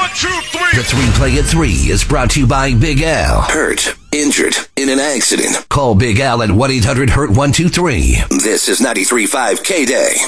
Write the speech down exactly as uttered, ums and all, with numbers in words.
two, three. The Three Play at Three is brought to you by Big Al. Hurt, injured, in an accident. Call Big Al at one eight hundred hurt one two three. This is ninety-three point five K-Day.